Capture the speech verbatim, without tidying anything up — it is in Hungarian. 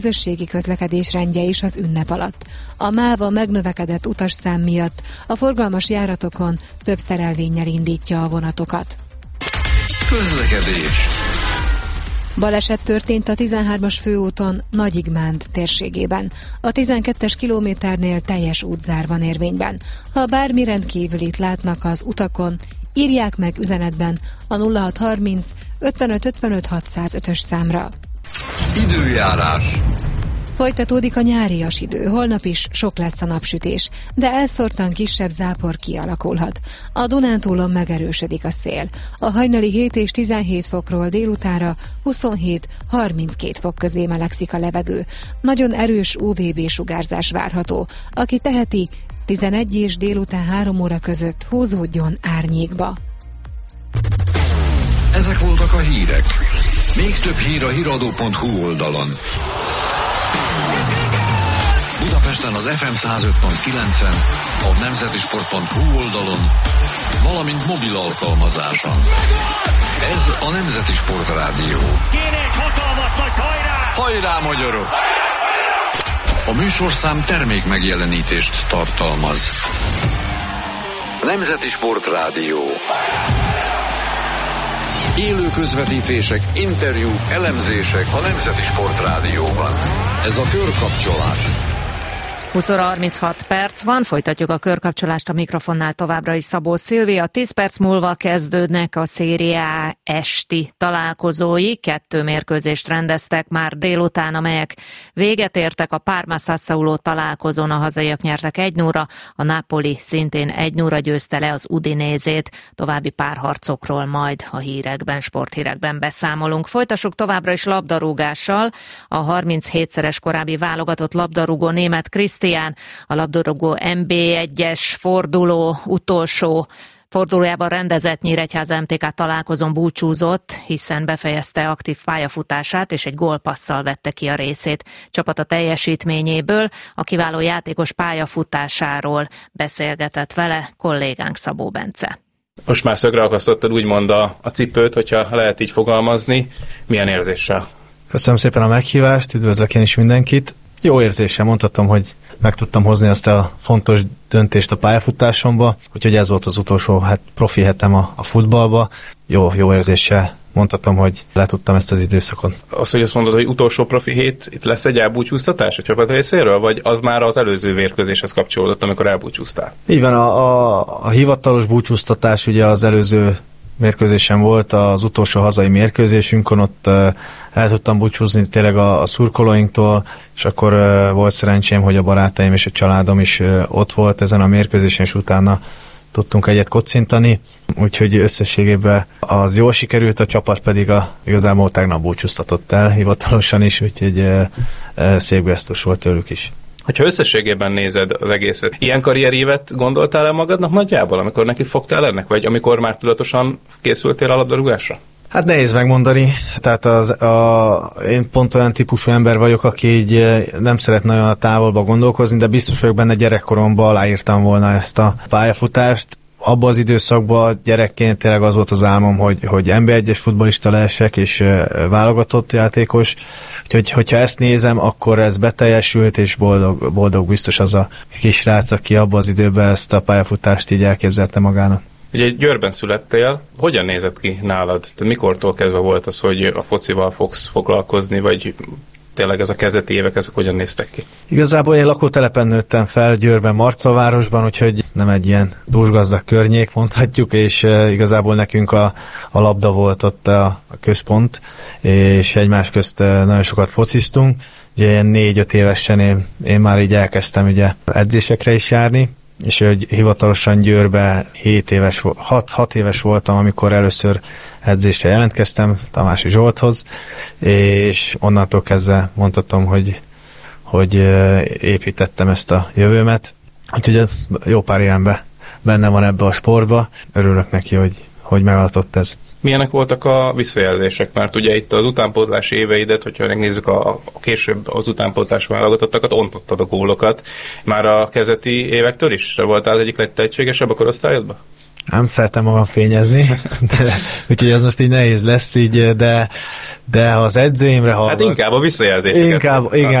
közösségi közlekedés rendje is az ünnep alatt. A máva megnövekedett utasszám miatt a forgalmas járatokon több szerelvénnyel indítja a vonatokat. Közlekedés. Baleset történt a tizenhármas főúton Nagyigmánd térségében. A tizenkettes kilométernél teljes útzár van érvényben. Ha bármi rendkívülit látnak az utakon, írják meg üzenetben a nulla hat harminc ötvenöt ötvenöt hatszázötös számra. Időjárás. Folytatódik a nyárias idő, holnap is sok lesz a napsütés, de elszórtan kisebb zápor kialakulhat. A Dunántúlon megerősödik a szél. A hajnali hét és tizenhét fokról délutánra huszonhét harminckét fok közé melegszik a levegő. Nagyon erős u vé bé sugárzás várható. Aki teheti, tizenegy és délután három óra között húzódjon árnyékba. Ezek voltak a hírek. Még több hír a híradó pont hu oldalon. Budapesten az ef em száz öt pont kilencen, a nemzetisport pont hu oldalon, valamint mobil alkalmazáson. Ez a Nemzeti Sport Rádió. Kéne egy hatalmas nagy hajrá! Hajrá, magyarok! A műsorszám termék megjelenítést tartalmaz. Nemzeti Sport Rádió. Élő közvetítések, interjúk, elemzések a Nemzeti Sport Rádióban. Ez a Körkapcsolás. húsz óra harminchat perc van, folytatjuk a körkapcsolást, a mikrofonnál továbbra is Szabó Szilvia. tíz perc múlva kezdődnek a Serie A esti találkozói. Kettő mérkőzést rendeztek már délután, amelyek véget értek. A Parma-Sassuolo találkozón a hazaiak nyertek egy nulla, a Napoli szintén egy nulla győzte le az Udinézét. További párharcokról majd a hírekben, sporthírekben beszámolunk. Folytassuk továbbra is labdarúgással. A harminchétszeres korábbi válogatott labdarúgó német Krisztián a labdarúgó en bé egyes forduló utolsó fordulójában rendezett Nyíregyháza em té ká találkozón búcsúzott, hiszen befejezte aktív pályafutását, és egy gólpasszal vette ki a részét csapata teljesítményéből. A kiváló játékos pályafutásáról beszélgetett vele kollégánk Szabó Bence. Most már szögre akasztottad úgymond a, a cipőt, hogyha lehet így fogalmazni. Milyen érzéssel? Köszönöm szépen a meghívást, üdvözlök én is mindenkit. Jó érzéssel mondhatom, hogy meg tudtam hozni azt a fontos döntést a pályafutásomba, úgyhogy ez volt az utolsó hát, profi hetem a, a futballba. Jó, jó érzéssel mondhatom, hogy le tudtam ezt az időszakot. Az, hogy azt mondod, hogy utolsó profi hét, itt lesz egy elbúcsúztatás a csapat részéről, vagy az már az előző vérkőzéshez kapcsolódott, amikor elbúcsúztál? Így van, a, a, a hivatalos búcsúztatás ugye az előző mérkőzésen volt, az utolsó hazai mérkőzésünkön, ott uh, el tudtam búcsúzni tényleg a, a szurkolóinktól, és akkor uh, volt szerencsém, hogy a barátaim és a családom is uh, ott volt ezen a mérkőzésen, és utána tudtunk egyet kocintani, úgyhogy összességében az jól sikerült, a csapat pedig a, igazából tegnap búcsúztatott el hivatalosan is, úgyhogy uh, uh, szép gesztus volt tőlük is. Hogyha összességében nézed az egészet, ilyen karrierévet gondoltál el magadnak nagyjából, amikor neki fogtál ennek, vagy amikor már tudatosan készültél a labdarúgásra? Hát nehéz megmondani, tehát az, a, én pont olyan típusú ember vagyok, aki így nem szeret nagyon a távolba gondolkozni, de biztos vagyok benne, gyerekkoromban aláírtam volna ezt a pályafutást. Abban az időszakban gyerekként tényleg az volt az álmom, hogy, hogy en bé egyes futballista lehessek, és válogatott játékos. Úgyhogy, hogyha ezt nézem, akkor ez beteljesült, és boldog, boldog biztos az a kisrác, aki abban az időben ezt a pályafutást így elképzelte magának. Ugye Győrben születtél, hogyan nézett ki nálad? Tehát mikortól kezdve volt az, hogy a focival fogsz foglalkozni, vagy tényleg ez a kezdeti évek, ezek hogyan néztek ki? Igazából én lakótelepen nőttem fel, Győrben, Marcavárosban, úgyhogy nem egy ilyen dúsgazdag környék, mondhatjuk, és igazából nekünk a, a labda volt ott a, a központ, és egymás közt nagyon sokat fociztunk. Ugye ilyen négy-öt évesen én, én már így elkezdtem ugye edzésekre is járni, és hogy hivatalosan Győrbe hét éves, hat éves voltam, amikor először edzésre jelentkeztem Tamási Zsolthoz, és onnantól kezdve mondhatom, hogy, hogy építettem ezt a jövőmet. Úgyhogy jó pár évenben benne van ebbe a sportba. Örülök neki, hogy, hogy megadatott ez. Milyenek voltak a visszajelzések? Mert ugye itt az utánpótlási éveidet, hogyha megnézzük a, a később az utánpótlás válogatottakat, ontottad a gólokat. Már a kezdeti évektől is voltál az egyik legtehetségesebb a korosztályodban? Nem szeretem magam fényezni, de, úgyhogy az most így nehéz lesz így, de, de ha az edzőimre hallgat... Hát inkább a visszajelzéseket. Inkább, igen,